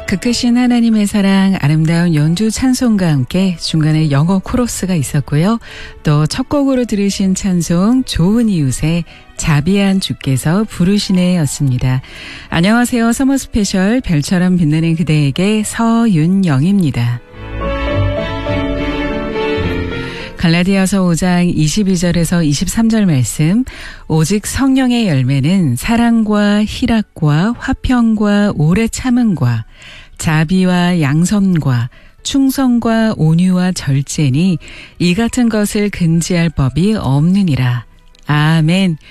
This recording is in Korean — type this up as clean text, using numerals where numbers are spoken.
그 크신 하나님의 사랑, 아름다운 연주 찬송과 함께 중간에 영어 코러스가 있었고요. 또 첫 곡으로 들으신 찬송 좋은 이웃의 자비한 주께서 부르시네 였습니다. 안녕하세요. 서머 스페셜 별처럼 빛나는 그대에게 서윤영입니다. 갈라디아서 5장 22절에서 23절 말씀, 오직 성령의 열매는 사랑과 희락과 화평과 오래 참음과 자비와 양선과 충성과 온유와 절제니 이 같은 것을 금지할 법이 없느니라. 아멘.